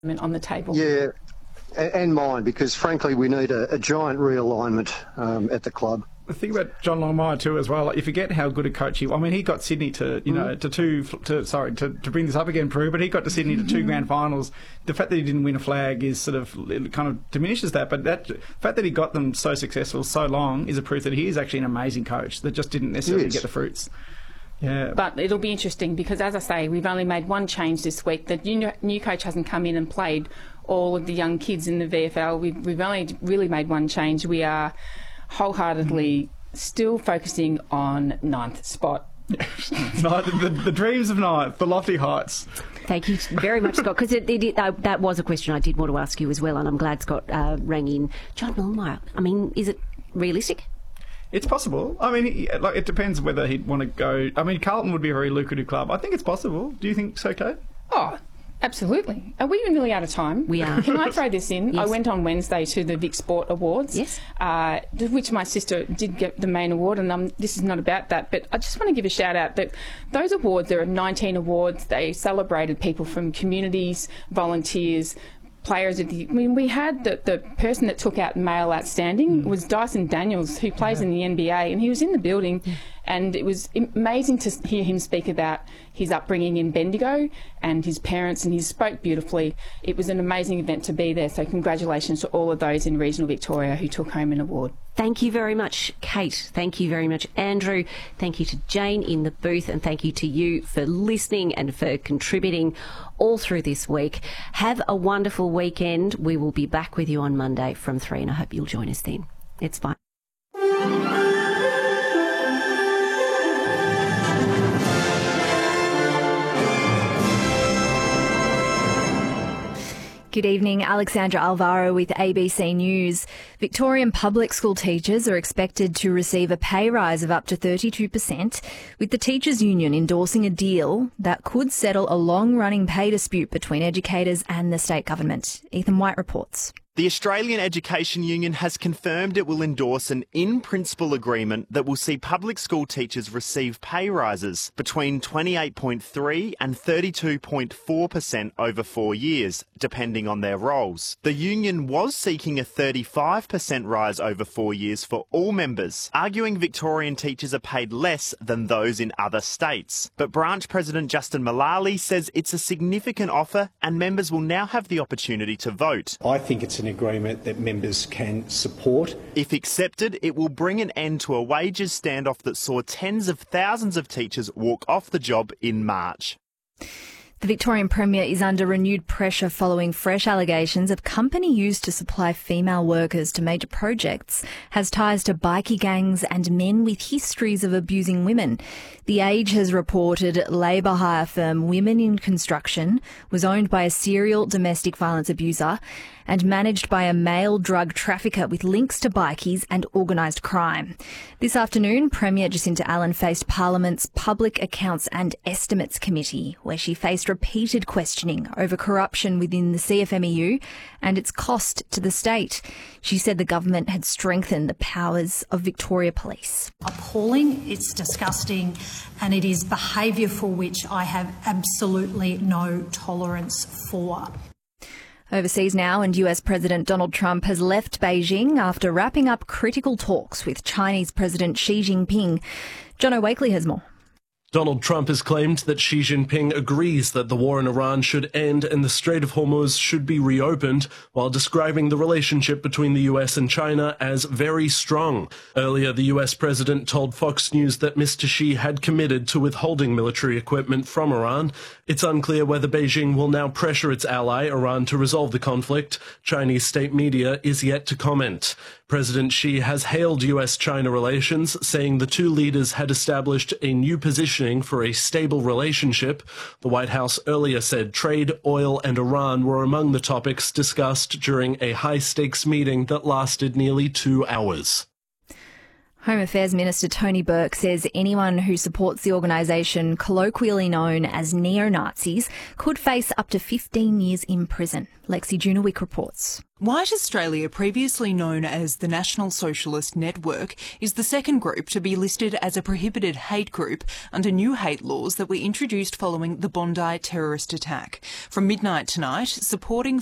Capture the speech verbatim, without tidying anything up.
on the table. Yeah, and mine, because frankly we need a, a giant realignment um, at the club. The thing about John Longmire too, as well, you forget how good a coach he was. I mean, he got Sydney to, you know, mm. to two, to, sorry, to, to bring this up again, Prue, but he got to Sydney to two grand finals. The fact that he didn't win a flag is sort of, it kind of diminishes that, but that the fact that he got them so successful so long is a proof that he is actually an amazing coach that just didn't necessarily get the fruits. Yeah. But it'll be interesting because, as I say, we've only made one change this week. The new, new coach hasn't come in and played all of the young kids in the V F L. We've, we've only really made one change. We are wholeheartedly still focusing on ninth spot. the, the dreams of ninth, the lofty heights. Thank you very much, Scott, because it, it, it, uh, that was a question I did want to ask you as well, and I'm glad Scott uh, rang in. John Longmire, I mean, is it realistic? It's possible. I mean, like, it depends whether he'd want to go. I mean, Carlton would be a very lucrative club. I think it's possible. Do you think so, Kate? Oh, absolutely. Are we nearly out of time? We are. Can I throw this in? Yes. I went on Wednesday to the Vic Sport Awards, yes, uh, which my sister did get the main award, and um, this is not about that, but I just want to give a shout out that those awards, there are nineteen awards. They celebrated people from communities, volunteers, players of the. I mean, we had the, the person that took out male outstanding mm. was Dyson Daniels, who plays yeah. in the N B A, and he was in the building, mm. and it was amazing to hear him speak about his upbringing in Bendigo and his parents, and he spoke beautifully. It was an amazing event to be there, so congratulations to all of those in regional Victoria who took home an award. Thank you very much, Kate. Thank you very much, Andrew. Thank you to Jane in the booth, and thank you to you for listening and for contributing all through this week. Have a wonderful weekend. We will be back with you on Monday from three, and I hope you'll join us then. It's fine. Good evening, Alexandra Alvaro with A B C News. Victorian public school teachers are expected to receive a pay rise of up to thirty-two percent, with the Teachers Union endorsing a deal that could settle a long-running pay dispute between educators and the state government. Ethan White reports. The Australian Education Union has confirmed it will endorse an in-principle agreement that will see public school teachers receive pay rises between twenty-eight point three and thirty-two point four percent over four years, depending on their roles. The union was seeking a thirty-five percent rise over four years for all members, arguing Victorian teachers are paid less than those in other states. But branch president Justin Mullally says it's a significant offer and members will now have the opportunity to vote. I think it's an agreement that members can support. If accepted, it will bring an end to a wages standoff that saw tens of thousands of teachers walk off the job in March. The Victorian Premier is under renewed pressure following fresh allegations a company used to supply female workers to major projects has ties to bikie gangs and men with histories of abusing women. The Age has reported labour hire firm Women in Construction was owned by a serial domestic violence abuser and managed by a male drug trafficker with links to bikies and organised crime. This afternoon, Premier Jacinta Allen faced Parliament's Public Accounts and Estimates Committee, where she faced repeated questioning over corruption within the C F M E U and its cost to the state. She said the government had strengthened the powers of Victoria Police. Appalling, it's disgusting, and it is behaviour for which I have absolutely no tolerance for. Overseas now, and U S President Donald Trump has left Beijing after wrapping up critical talks with Chinese President Xi Jinping. Jono Wakely has more. Donald Trump has claimed that Xi Jinping agrees that the war in Iran should end and the Strait of Hormuz should be reopened, while describing the relationship between the U S and China as very strong. Earlier, the U S president told Fox News that Mister Xi had committed to withholding military equipment from Iran. It's unclear whether Beijing will now pressure its ally, Iran, to resolve the conflict. Chinese state media is yet to comment. President Xi has hailed U S China relations, saying the two leaders had established a new positioning for a stable relationship. The White House earlier said trade, oil and Iran were among the topics discussed during a high-stakes meeting that lasted nearly two hours. Home Affairs Minister Tony Burke says anyone who supports the organisation colloquially known as neo-Nazis could face up to fifteen years in prison. Lexi Junowick reports. White Australia, previously known as the National Socialist Network, is the second group to be listed as a prohibited hate group under new hate laws that were introduced following the Bondi terrorist attack. From midnight tonight, supporting